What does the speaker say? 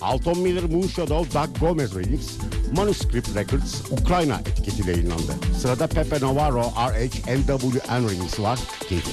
Alton Miller Moonshadow Doug Gomez Remix Manuscript Records Ukrayna etiketiyle yayınlandı. Sırada Pepe Navarro RH NWN Remix var. Keyifli.